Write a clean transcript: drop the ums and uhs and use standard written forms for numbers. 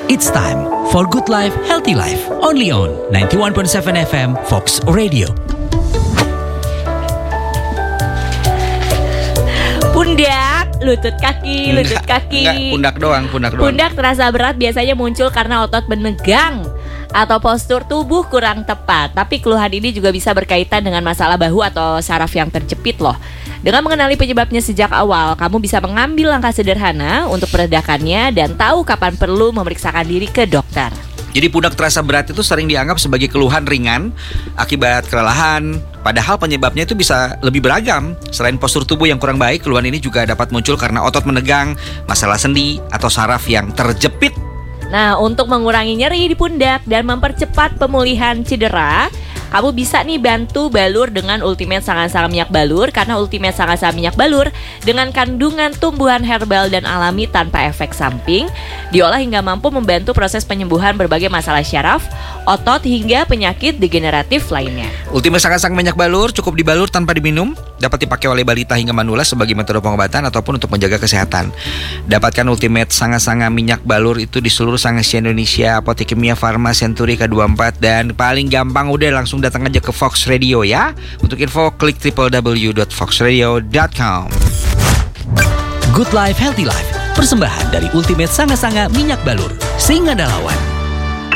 It's time for Good Life, Healthy Life. Only on 91.7 FM Fox Radio. Pundak, lutut kaki. Enggak, pundak doang. Pundak terasa berat biasanya muncul karena otot menegang atau postur tubuh kurang tepat. Tapi keluhan ini juga bisa berkaitan dengan masalah bahu atau saraf yang terjepit loh. Dengan mengenali penyebabnya sejak awal, kamu bisa mengambil langkah sederhana untuk meredakannya dan tahu kapan perlu memeriksakan diri ke dokter. Jadi pundak terasa berat itu sering dianggap sebagai keluhan ringan akibat kelelahan, padahal penyebabnya itu bisa lebih beragam. Selain postur tubuh yang kurang baik, keluhan ini juga dapat muncul karena otot menegang, masalah sendi, atau saraf yang terjepit. Nah, untuk mengurangi nyeri di pundak dan mempercepat pemulihan cedera, kamu bisa nih bantu balur dengan Ultimate Sanga-Sanga Minyak Balur. Karena Ultimate Sanga-Sanga Minyak Balur dengan kandungan tumbuhan herbal dan alami tanpa efek samping, diolah hingga mampu membantu proses penyembuhan berbagai masalah syaraf, otot hingga penyakit degeneratif lainnya. Ultimate Sanga-Sanga Minyak Balur cukup dibalur tanpa diminum, dapat dipakai oleh balita hingga manula sebagai metode pengobatan ataupun untuk menjaga kesehatan. Dapatkan Ultimate Sanga-Sanga Minyak Balur itu di seluruh Sangasi Indonesia, Apotek Kimia Farma, Century, K24, dan paling gampang udah langsung datang aja ke Fox Radio ya. Untuk info klik www.foxradio.com. Good Life, Healthy Life. Persembahan dari Ultimate Sanga-Sanga Minyak Balur. Singa Dalawan.